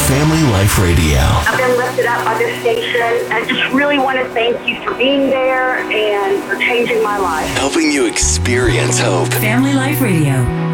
Family Life Radio. I've been lifted up by this station, and I just really want to thank you for being there and for changing my life. Helping you experience hope. Family Life Radio.